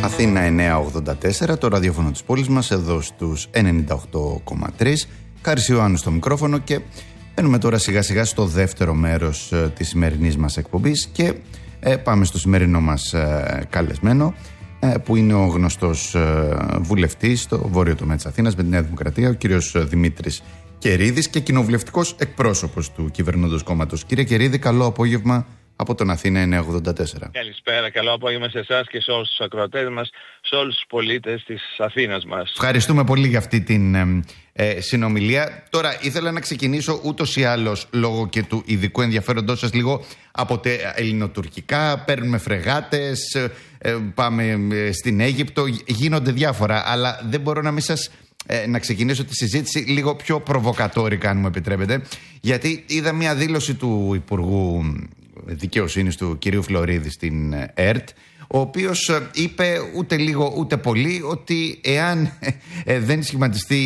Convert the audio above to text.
Αθήνα 984, το ραδιόφωνο της πόλης μας, εδώ στους 98,3. Χάρης Ιωάννου στο μικρόφωνο και μπαίνουμε τώρα σιγά σιγά στο δεύτερο μέρος της σημερινής μας εκπομπής και πάμε στο σημερινό μας καλεσμένο, που είναι ο γνωστός βουλευτής στο βόρειο τομέα της Αθήνας με τη Νέα Δημοκρατία, ο κύριος Δημήτρης Κερίδης, και κοινοβουλευτικός εκπρόσωπος του κυβερνώντος κόμματος. Κύριε Κερίδη, καλό απόγευμα από τον Αθήνα 984. Καλησπέρα, καλό απόγευμα σε εσάς και σε όλους τους ακροατές μας, σε όλους τους πολίτες της Αθήνας μας. Ευχαριστούμε πολύ για αυτή την συνομιλία. Τώρα ήθελα να ξεκινήσω ούτως ή άλλως, λόγω και του ειδικού ενδιαφέροντός σας, λίγο από τα ελληνοτουρκικά. Παίρνουμε φρεγάτες, πάμε στην Αίγυπτο, γίνονται διάφορα, αλλά δεν μπορώ να μην σας να ξεκινήσω τη συζήτηση λίγο πιο προβοκατόρικα, αν μου επιτρέπετε, γιατί είδα μια δήλωση του Υπουργού Δικαιοσύνης του κυρίου Φλωρίδη στην ΕΡΤ, ο οποίος είπε ούτε λίγο ούτε πολύ ότι εάν δεν σχηματιστεί